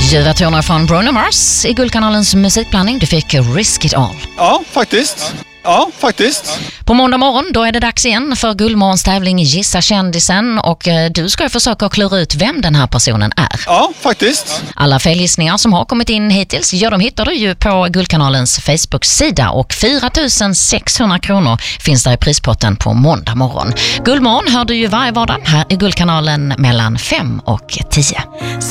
Ljuva toner från Bruno Mars i Guldkanalens musikblandning. Du fick Risk It All. Ja, faktiskt. På måndag morgon då är det dags igen för Guldmorgons tävling Gissa kändisen. Och du ska försöka klura ut vem den här personen är. Ja, faktiskt. Alla felgissningar som har kommit in hittills, de hittar du ju på Guldkanalens Facebook-sida. Och 4 600 kronor finns där i prispotten på måndag morgon. Guldmorgon hör du ju varje vardag här i Guldkanalen mellan 5 och 10.